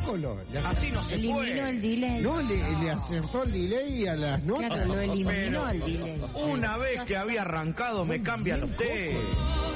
protocolo. Así no se Eliminó puede. el delay. No, le acertó el delay a las notas. Claro, lo eliminó Pero el delay. una vez que había arrancado me cambian los temas.